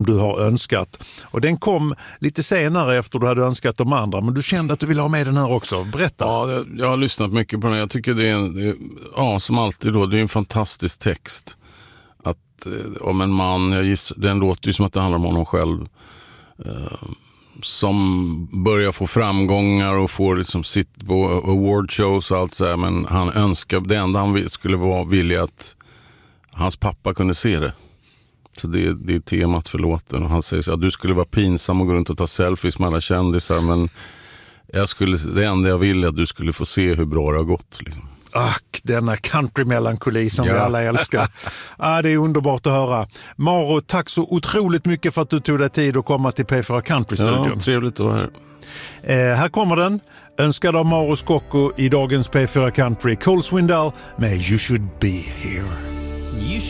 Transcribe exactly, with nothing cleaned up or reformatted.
du har önskat. Och den kom lite senare efter du hade önskat de andra, men du kände att du ville ha med den här också. Berätta. Ja, jag, jag har lyssnat mycket på den. Jag tycker det är, en, det är ja, som alltid då, det är en fantastisk text. Att eh, om en man, jag giss, den låter ju som att det handlar om honom själv. Eh, som börjar få framgångar och får liksom sitt på awardshows och allt så här, men han önskar, det enda han skulle vara villig att hans pappa kunde se det. Så det, det är temat för låten, och han säger så att du skulle vara pinsam och gå runt och ta selfies med alla kändisar, men jag skulle, det enda jag vill är att du skulle få se hur bra det har gått liksom. Ack, denna country-melankoli som ja. vi alla älskar. ah, det är underbart att höra. Maro, tack så otroligt mycket för att du tog dig tid att komma till P fyra Country-studion. Ja, trevligt att vara här. Eh, här kommer den. Önskad av Maro Scocco i dagens P fyra Country. Cole Swindell med You Should Be Here.